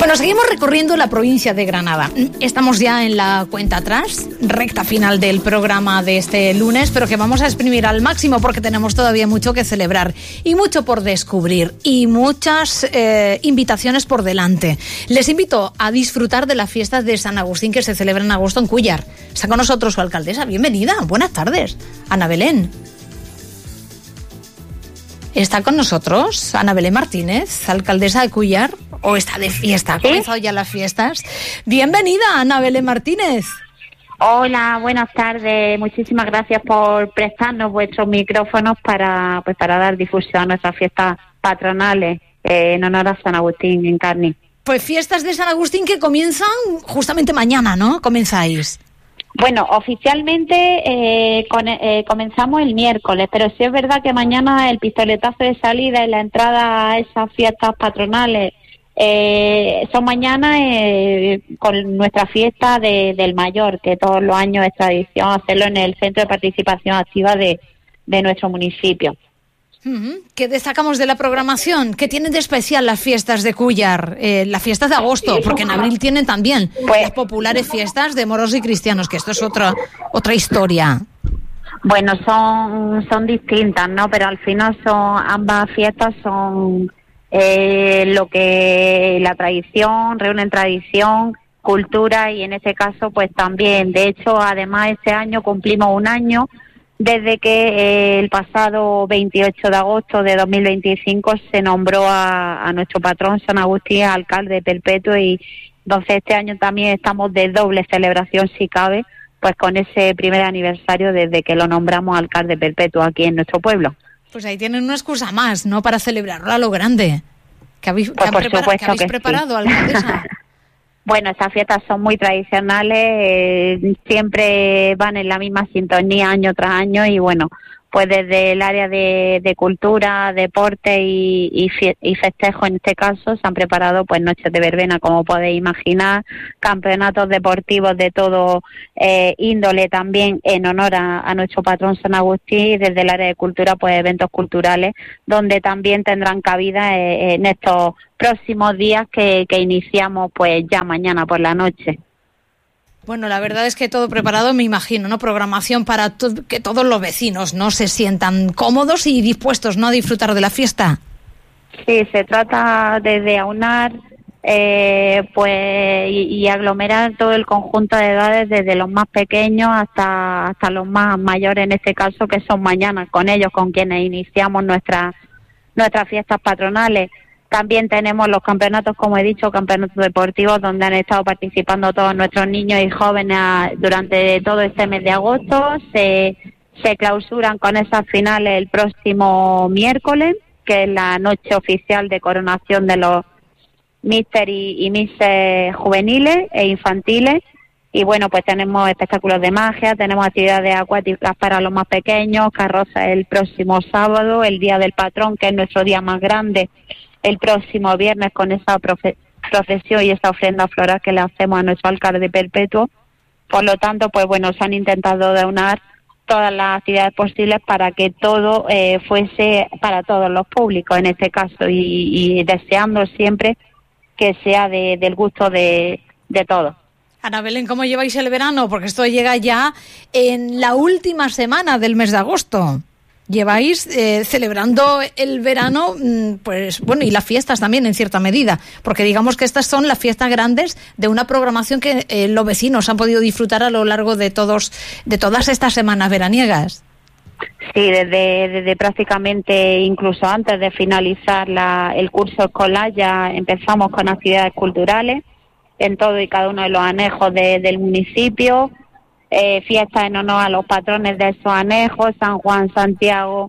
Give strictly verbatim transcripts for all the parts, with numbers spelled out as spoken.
Bueno, seguimos recorriendo la provincia de Granada. Estamos ya en la cuenta atrás, recta final del programa de este lunes, pero que vamos a exprimir al máximo porque tenemos todavía mucho que celebrar y mucho por descubrir y muchas eh, invitaciones por delante. Les invito a disfrutar de las fiestas de San Agustín que se celebran en agosto en Cúllar. Está con nosotros su alcaldesa. Bienvenida. Buenas tardes. Ana Belén. Está con nosotros Ana Belén Martínez, alcaldesa de Cúllar, o está de fiesta, ha comenzado ya las fiestas. Bienvenida, Ana Belén Martínez. Hola, buenas tardes. Muchísimas gracias por prestarnos vuestros micrófonos para pues para dar difusión a nuestras fiestas patronales eh, en honor a San Agustín en Carni. Pues fiestas de San Agustín que comienzan justamente mañana, ¿no? Comenzáis. Bueno, oficialmente eh, con, eh, comenzamos el miércoles, pero sí es verdad que mañana el pistoletazo de salida y la entrada a esas fiestas patronales eh, son mañana eh, con nuestra fiesta de, del Mayor, que todos los años es tradición hacerlo en el Centro de Participación Activa de, de nuestro municipio. ¿Qué destacamos de la programación? ¿Qué tienen de especial las fiestas de Cúllar? Eh, las fiestas de agosto, porque en abril tienen también pues, las populares fiestas de moros y cristianos, que esto es otra otra historia. Bueno, son son distintas, ¿no? Pero al final son ambas fiestas son eh, lo que la tradición, reúnen tradición, cultura y en este caso pues también. De hecho, además este año cumplimos un año desde que eh, el pasado veintiocho de agosto de dos mil veinticinco se nombró a, a nuestro patrón San Agustín alcalde perpetuo y entonces este año también estamos de doble celebración si cabe, pues con ese primer aniversario desde que lo nombramos alcalde perpetuo aquí en nuestro pueblo. Pues ahí tienen una excusa más, ¿no? Para celebrarlo a lo grande. ¿Qué habéis, pues ¿qué por prepara, supuesto ¿qué habéis que preparado, sí. alcaldesa? Bueno, estas fiestas son muy tradicionales, eh, siempre van en la misma sintonía año tras año y bueno, pues desde el área de, de cultura, deporte y, y, fie- y festejo en este caso se han preparado pues noches de verbena, como podéis imaginar, campeonatos deportivos de todo eh, índole también en honor a, a nuestro patrón San Agustín y desde el área de cultura pues eventos culturales donde también tendrán cabida eh, en estos próximos días que, que iniciamos pues ya mañana por la noche. Bueno, la verdad es que todo preparado, me imagino, ¿no? Programación para to- que todos los vecinos no se sientan cómodos y dispuestos, ¿no? A disfrutar de la fiesta. Sí, se trata de, de aunar eh, pues y, y aglomerar todo el conjunto de edades desde los más pequeños hasta hasta los más mayores en este caso que son mañana con ellos con quienes iniciamos nuestras nuestras fiestas patronales. También tenemos los campeonatos, como he dicho, campeonatos deportivos donde han estado participando todos nuestros niños y jóvenes durante todo este mes de agosto. Se, se clausuran con esas finales el próximo miércoles, que es la noche oficial de coronación de los míster y, y misses juveniles e infantiles. Y bueno, pues tenemos espectáculos de magia, tenemos actividades acuáticas para los más pequeños, carrozas el próximo sábado, el Día del Patrón, que es nuestro día más grande, el próximo viernes con esa profe- procesión y esa ofrenda floral que le hacemos a nuestro alcalde perpetuo. Por lo tanto, pues bueno, se han intentado aunar todas las actividades posibles para que todo eh, fuese para todos los públicos en este caso y, y deseando siempre que sea de, del gusto de, de todos. Ana Belén, ¿cómo lleváis el verano? Porque esto llega ya en la última semana del mes de agosto. Lleváis eh, celebrando el verano, pues bueno, y las fiestas también en cierta medida, porque digamos que estas son las fiestas grandes de una programación que eh, los vecinos han podido disfrutar a lo largo de todos, de todas estas semanas veraniegas. Sí, desde, desde prácticamente incluso antes de finalizar la, el curso escolar ya empezamos con actividades culturales en todo y cada uno de los anejos de, del municipio. Eh, fiestas en honor a los patrones de esos anejos, San Juan, Santiago,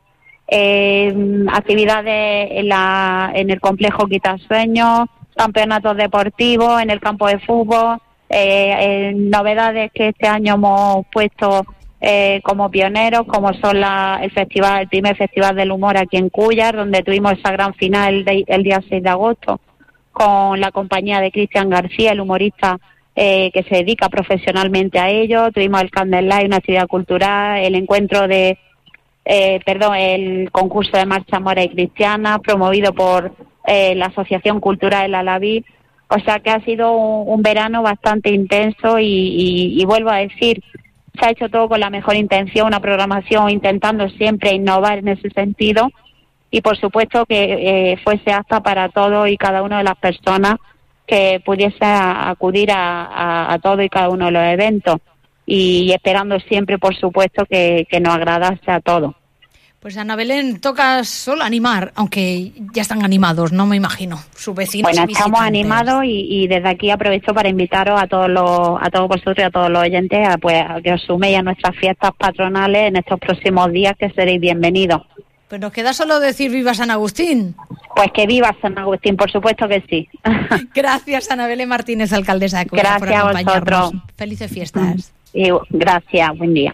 eh, actividades en, la, en el complejo Quitasueños, campeonatos deportivos en el campo de fútbol, eh, eh, novedades que este año hemos puesto eh, como pioneros, como son la, el festival, el primer festival del humor aquí en Cúllar, donde tuvimos esa gran final el, de, el día seis de agosto con la compañía de Cristian García, el humorista Eh, que se dedica profesionalmente a ello. Tuvimos el Candlelight, una actividad cultural, el encuentro de, eh, perdón, el concurso de marcha mora y cristiana, promovido por eh, la Asociación Cultural El Alaví. O sea que ha sido un, un verano bastante intenso y, y, y vuelvo a decir, se ha hecho todo con la mejor intención, una programación intentando siempre innovar en ese sentido y por supuesto que eh, fuese apta para todos y cada una de las personas que pudiese a, acudir a, a, a todo y cada uno de los eventos y, y esperando siempre por supuesto que, que nos agradase a todos. Pues Ana Belén, toca solo animar, aunque ya están animados, no me imagino, sus vecinos. Bueno, y estamos animados y, y desde aquí aprovecho para invitaros a todos los, a todos vosotros y a todos los oyentes a, pues, a que os suméis a nuestras fiestas patronales en estos próximos días, que seréis bienvenidos. Pues nos queda solo decir viva San Agustín. Pues que viva San Agustín, por supuesto que sí. Gracias, Ana Belén Martínez, alcaldesa de Cuenca, gracias por acompañarnos. A vosotros. Felices fiestas. Y gracias, buen día.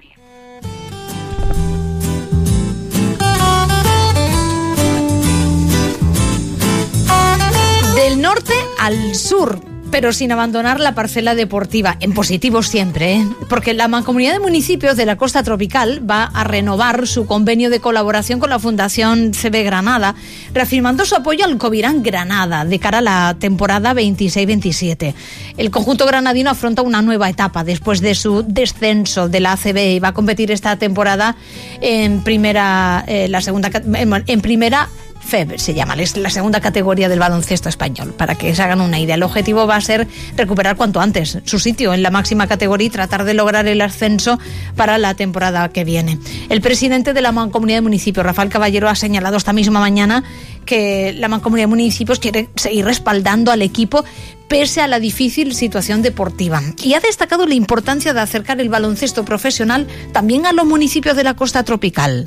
Del norte al sur, pero sin abandonar la parcela deportiva, en positivo siempre, ¿eh? Porque la Mancomunidad de Municipios de la Costa Tropical va a renovar su convenio de colaboración con la Fundación C B Granada, reafirmando su apoyo al Covirán Granada de cara a la temporada veintiséis veintisiete. El conjunto granadino afronta una nueva etapa después de su descenso de la A C B y va a competir esta temporada en primera, eh, la segunda, en primera F E B se llama, es la segunda categoría del baloncesto español, para que se hagan una idea. El objetivo va a ser recuperar cuanto antes su sitio en la máxima categoría y tratar de lograr el ascenso para la temporada que viene. El presidente de la Mancomunidad de Municipios, Rafael Caballero, ha señalado esta misma mañana que la Mancomunidad de Municipios quiere seguir respaldando al equipo pese a la difícil situación deportiva. Y ha destacado la importancia de acercar el baloncesto profesional también a los municipios de la costa tropical.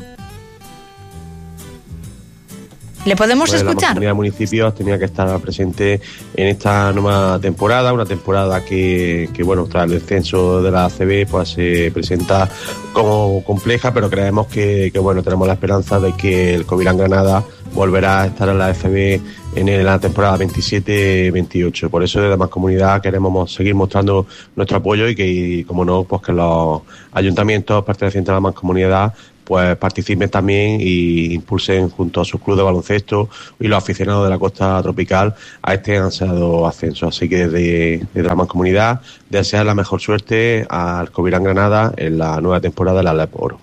¿Le podemos pues escuchar? La Mancomunidad de Municipios tenía que estar presente en esta nueva temporada, una temporada que, que bueno, tras el descenso de la A C B, pues se presenta como compleja, pero creemos que, que bueno, tenemos la esperanza de que el Covirán Granada volverá a estar en la F B en la temporada veintisiete veintiocho. Por eso desde la Mancomunidad queremos seguir mostrando nuestro apoyo y que, y, como no, pues que los ayuntamientos pertenecientes a la Mancomunidad pues participen también y impulsen junto a sus clubes de baloncesto y los aficionados de la costa tropical a este ansiado ascenso. Así que desde, desde la Mancomunidad desear la mejor suerte al Covirán Granada en la nueva temporada de la Lep Oro.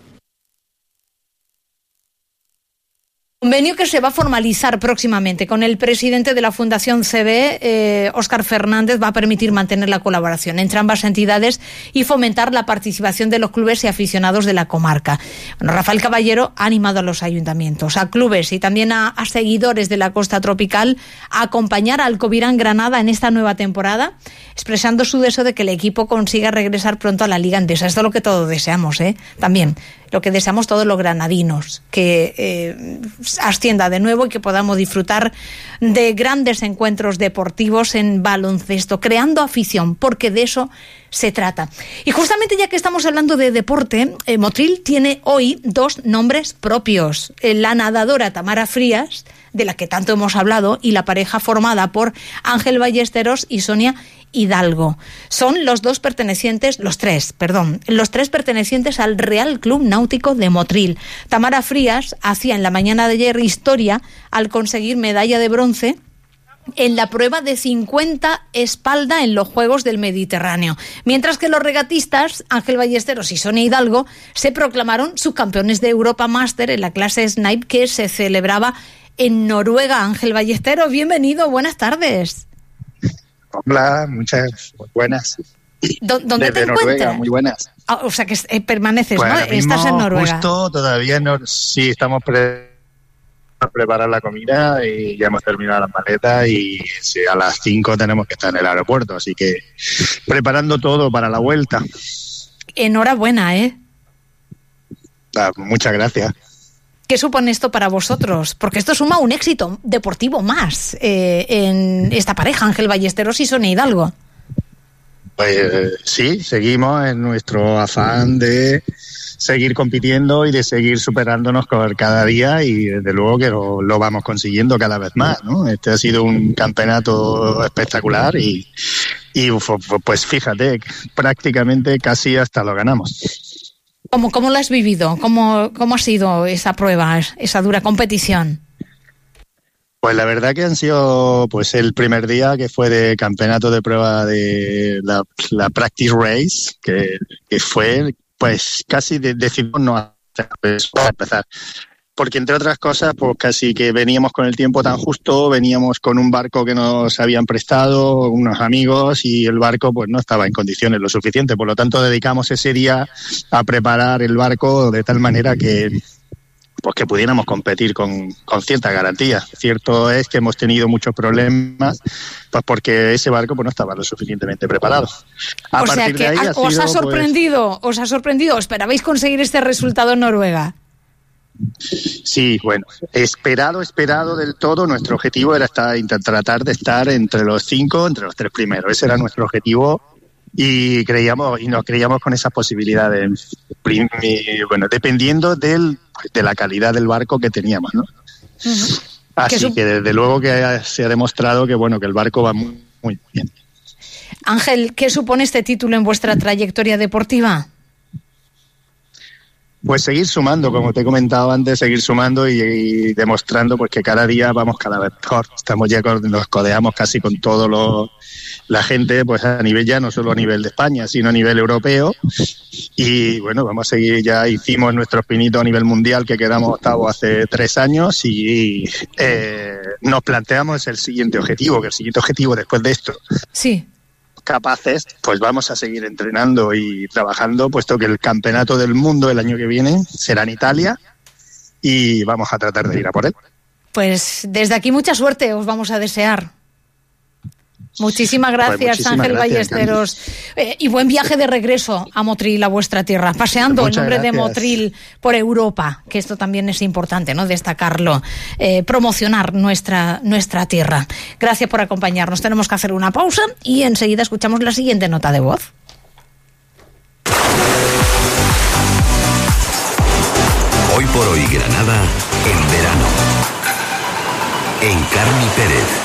Convenio que se va a formalizar próximamente con el presidente de la Fundación C B, eh, Óscar Fernández, va a permitir mantener la colaboración entre ambas entidades y fomentar la participación de los clubes y aficionados de la comarca. Bueno, Rafael Caballero ha animado a los ayuntamientos, a clubes y también a, a seguidores de la costa tropical a acompañar al Covirán Granada en esta nueva temporada, expresando su deseo de que el equipo consiga regresar pronto a la Liga Endesa. Esto es lo que todos deseamos, ¿eh? También lo que deseamos todos los granadinos, que eh, ascienda de nuevo y que podamos disfrutar de grandes encuentros deportivos en baloncesto, creando afición, porque de eso se trata. Y justamente ya que estamos hablando de deporte, eh, Motril tiene hoy dos nombres propios. Eh, la nadadora Tamara Frías, de la que tanto hemos hablado, y la pareja formada por Ángel Ballesteros y Sonia Hidalgo. Son los dos pertenecientes, los tres, perdón, los tres pertenecientes al Real Club Náutico de Motril. Tamara Frías hacía en la mañana de ayer historia al conseguir medalla de bronce en la prueba de cincuenta espalda en los Juegos del Mediterráneo, mientras que los regatistas Ángel Ballesteros y Sonia Hidalgo se proclamaron subcampeones de Europa Master en la clase Snipe que se celebraba en Noruega. Ángel Ballesteros, bienvenido, buenas tardes. Hola, muchas buenas. ¿Dónde Desde te Noruega, encuentras? muy buenas. Ah, o sea que eh, permaneces, Pues ¿no? ahora mismo, Estás en Noruega. Justo todavía no, sí, estamos pre a preparar la comida y ya hemos terminado las maletas y sí, a las cinco tenemos que estar en el aeropuerto, así que preparando todo para la vuelta. Enhorabuena, ¿eh? Ah, muchas gracias. ¿Qué supone esto para vosotros? Porque esto suma un éxito deportivo más eh, en esta pareja, Ángel Ballesteros y Sonia Hidalgo. Pues eh, sí, seguimos en nuestro afán de seguir compitiendo y de seguir superándonos cada día y desde luego que lo, lo vamos consiguiendo cada vez más, ¿no? Este ha sido un campeonato espectacular y, y pues fíjate, prácticamente casi hasta lo ganamos. ¿Cómo, cómo lo has vivido? ¿Cómo, cómo ha sido esa prueba, esa dura competición? Pues la verdad que han sido, pues el primer día que fue de campeonato de prueba de la, la Practice Race, que, que fue, pues casi de, decidimos no hacer pues, para empezar. Porque entre otras cosas, pues casi que veníamos con el tiempo tan justo, veníamos con un barco que nos habían prestado unos amigos y el barco pues no estaba en condiciones lo suficiente. Por lo tanto, dedicamos ese día a preparar el barco de tal manera que pues que pudiéramos competir con, con cierta garantía. Cierto es que hemos tenido muchos problemas, pues porque ese barco pues no estaba lo suficientemente preparado. A o sea que ha, os sido, ha sorprendido, pues, os ha sorprendido. ¿Esperabais conseguir este resultado en Noruega? Sí, bueno, esperado, esperado del todo. Nuestro objetivo era estar, tratar de estar entre los cinco, entre los tres primeros. Ese era nuestro objetivo. Y creíamos y nos creíamos con esas posibilidades, bueno, dependiendo del, de la calidad del barco que teníamos, ¿no? Uh-huh. Así que, que desde luego que se ha demostrado que bueno que el barco va muy, muy bien. Ángel, ¿qué supone este título en vuestra trayectoria deportiva? Pues seguir sumando, como te he comentado antes, seguir sumando y, y demostrando pues que cada día vamos cada vez mejor. Estamos ya con, nos codeamos casi con todo lo, la gente, pues a nivel ya no solo a nivel de España, sino a nivel europeo. Y bueno, vamos a seguir, ya hicimos nuestros pinitos a nivel mundial que quedamos octavos hace tres años y eh, nos planteamos el siguiente objetivo, que el siguiente objetivo después de esto. Sí. Capaces, pues vamos a seguir entrenando y trabajando, puesto que el campeonato del mundo el año que viene será en Italia y vamos a tratar de ir a por él. Pues desde aquí mucha suerte os vamos a desear. Muchísimas gracias, pues muchísimas Ángel gracias, Ballesteros. Eh, y buen viaje de regreso a Motril, a vuestra tierra, paseando Muchas el nombre gracias. de Motril por Europa, que esto también es importante, ¿no? Destacarlo, eh, promocionar nuestra, nuestra tierra. Gracias por acompañarnos. Tenemos que hacer una pausa y enseguida escuchamos la siguiente nota de voz. Hoy por hoy Granada, en verano. En Carmi Pérez.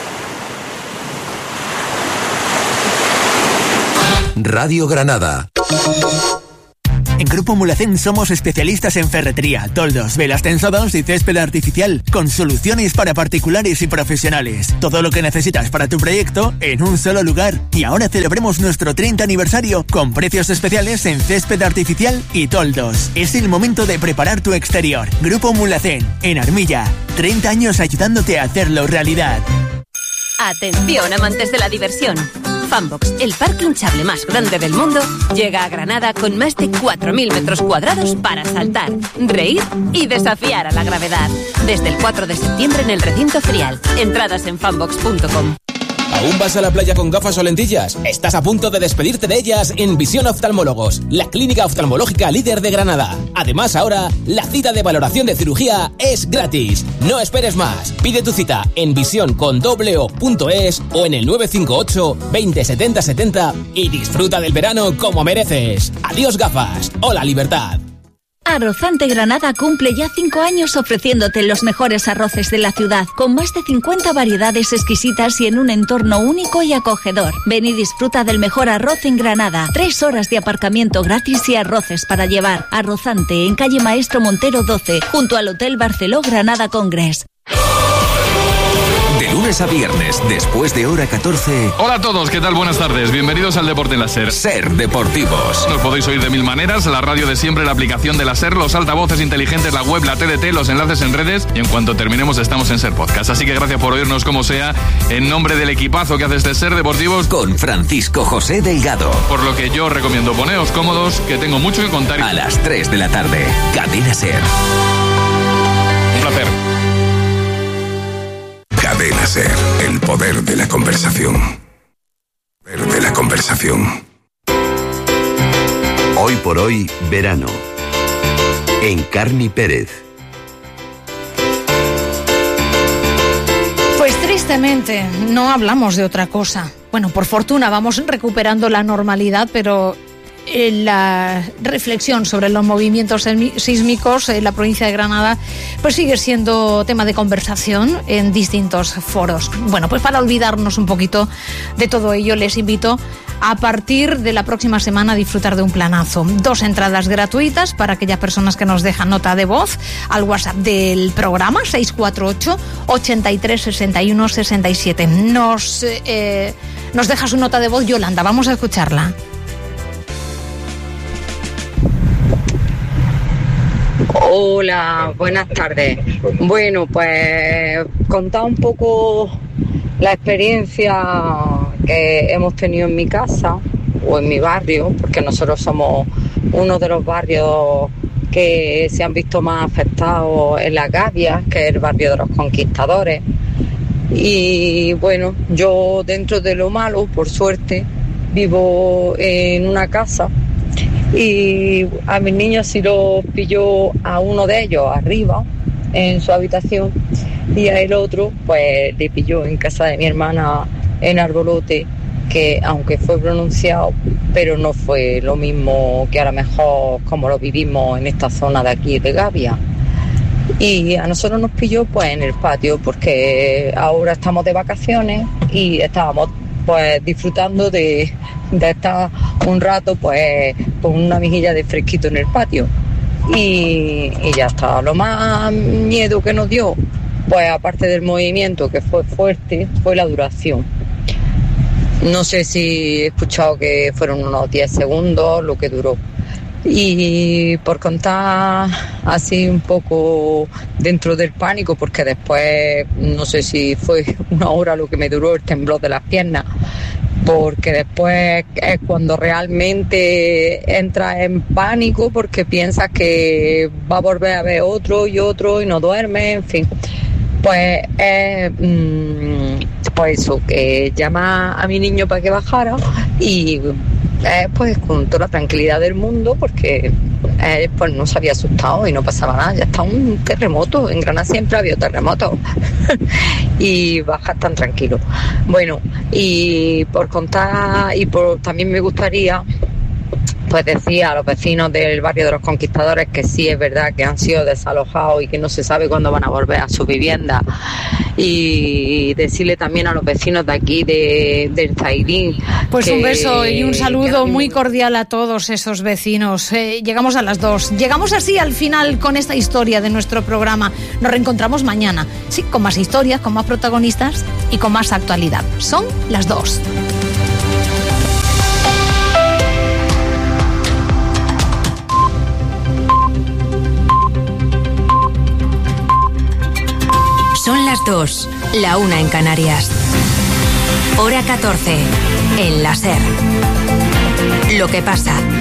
Radio Granada. En Grupo Mulhacén somos especialistas en ferretería, toldos, velas tensadas y césped artificial, con soluciones para particulares y profesionales. Todo lo que necesitas para tu proyecto en un solo lugar. Y ahora celebremos nuestro treinta aniversario con precios especiales en césped artificial y toldos. Es el momento de preparar tu exterior. Grupo Mulhacén, en Armilla. treinta años ayudándote a hacerlo realidad. Atención, amantes de la diversión. Funbox, el parque hinchable más grande del mundo, llega a Granada con más de cuatro mil metros cuadrados para saltar, reír y desafiar a la gravedad. Desde el cuatro de septiembre en el recinto ferial. Entradas en funbox punto com. ¿Aún vas a la playa con gafas o lentillas? Estás a punto de despedirte de ellas en Visión Oftalmólogos, la clínica oftalmológica líder de Granada. Además, ahora, la cita de valoración de cirugía es gratis. No esperes más. Pide tu cita en visión con doble o punto es o en el nueve cinco ocho, veinte, setenta, setenta y disfruta del verano como mereces. Adiós gafas. Hola libertad. Arrozante Granada cumple ya cinco años ofreciéndote los mejores arroces de la ciudad, con más de cincuenta variedades exquisitas y en un entorno único y acogedor. Ven y disfruta del mejor arroz en Granada. Tres horas de aparcamiento gratis y arroces para llevar. Arrozante, en calle Maestro Montero doce, junto al Hotel Barceló Granada Congress. De lunes a viernes, después de hora catorce. Hola a todos, ¿qué tal? Buenas tardes. Bienvenidos al Deporte en la SER. SER Deportivos. Nos podéis oír de mil maneras: la radio de siempre, la aplicación de la SER, los altavoces inteligentes, la web, la T D T, los enlaces en redes, y en cuanto terminemos estamos en SER Podcast. Así que gracias por oírnos como sea, en nombre del equipazo que hace este SER Deportivos, con Francisco José Delgado. Por lo que yo recomiendo poneos cómodos, que tengo mucho que contar. A las tres de la tarde, Cadena SER. Un placer. Cadena SER, el poder de la conversación. El poder de la conversación. Hoy por hoy, verano. En Carmi Pérez. Pues tristemente, no hablamos de otra cosa. Bueno, por fortuna vamos recuperando la normalidad, pero eh, la reflexión sobre los movimientos sísmicos en la provincia de Granada pues sigue siendo tema de conversación en distintos foros. Bueno, pues para olvidarnos un poquito de todo ello, les invito a partir de la próxima semana a disfrutar de un planazo. Dos entradas gratuitas para aquellas personas que nos dejan nota de voz al WhatsApp del programa seis cuatro ocho, ochenta y tres, sesenta y uno, sesenta y siete. Nos, eh, nos deja su nota de voz Yolanda, vamos a escucharla. Hola, buenas tardes. Bueno, pues contar un poco la experiencia que hemos tenido en mi casa o en mi barrio, porque nosotros somos uno de los barrios que se han visto más afectados en la Gavia, que es el barrio de los Conquistadores. Y bueno, yo dentro de lo malo, por suerte, vivo en una casa y a mis niños sí los pilló a uno de ellos arriba en su habitación y a el otro pues le pilló en casa de mi hermana en Arbolote, que aunque fue pronunciado, pero no fue lo mismo que a lo mejor como lo vivimos en esta zona de aquí de Gavia. Y a nosotros nos pilló pues en el patio, porque ahora estamos de vacaciones y estábamos pues disfrutando de, de estar un rato pues con una mejilla de fresquito en el patio. Y, y ya está. Lo más miedo que nos dio, pues aparte del movimiento que fue fuerte, fue la duración. No sé si he escuchado que fueron unos diez segundos lo que duró. Y por contar así un poco dentro del pánico, porque después no sé si fue una hora lo que me duró el temblor de las piernas, porque después es cuando realmente entras en pánico porque piensas que va a volver a ver otro y otro y no duermes, en fin. Pues es mmm, pues eso, que llama a mi niño para que bajara y eh, pues con toda la tranquilidad del mundo, porque él pues no se había asustado y no pasaba nada. Ya está un terremoto, en Granada siempre ha habido terremotos y bajas tan tranquilo. Bueno, y por contar, y por también me gustaría pues decía a los vecinos del barrio de los Conquistadores que sí es verdad que han sido desalojados y que no se sabe cuándo van a volver a su vivienda, y decirle también a los vecinos de aquí de, del Zaidín pues que, un beso y un saludo muy cordial a todos esos vecinos. Eh, llegamos a las dos, llegamos así al final con esta historia de nuestro programa. Nos reencontramos mañana, sí, con más historias, con más protagonistas y con más actualidad. Son las dos. Son las dos, la una en Canarias. Hora catorce, en la SER. Lo que pasa.